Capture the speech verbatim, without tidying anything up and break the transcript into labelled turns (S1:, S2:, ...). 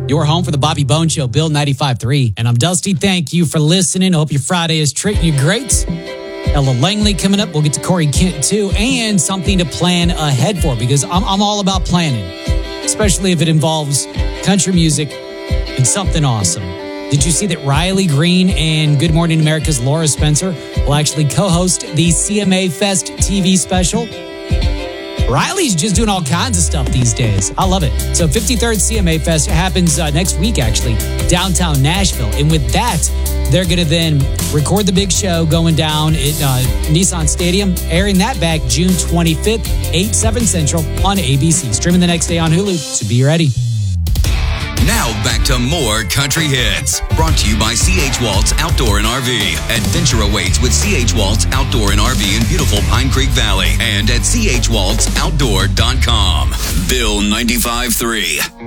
S1: Your home for the Bobby Bone Show, Bill ninety-five point three. And I'm Dusty. Thank you for listening. I hope your Friday is treating you great. Ella Langley coming up. We'll get to Corey Kent, too. And something to plan ahead for, because I'm, I'm all about planning, especially if it involves country music and something awesome. Did you see that Riley Green and Good Morning America's Laura Spencer will actually co-host the C M A Fest T V special? Riley's just doing all kinds of stuff these days. I love it. So fifty-third C M A Fest happens uh, next week, actually, downtown Nashville. And with that, they're going to then record the big show going down at uh, Nissan Stadium, airing that back June twenty-fifth, eight, seven Central on A B C. Streaming the next day on Hulu, so be ready.
S2: Now back to more country hits. Brought to you by C H Waltz Outdoor and R V. Adventure awaits with C H Waltz Outdoor and R V in beautiful Pine Creek Valley and at C H waltz outdoor dot com. Bill ninety-five point three.